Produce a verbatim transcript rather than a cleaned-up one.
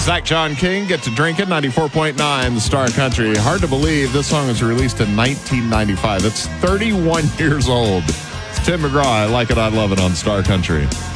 Zach John King, Get to Drinking, ninety-four point nine, the Star Country. Hard to believe this song was released in nineteen ninety-five. It's thirty-one years old. It's Tim McGraw. I Like It, I Love It on Star Country.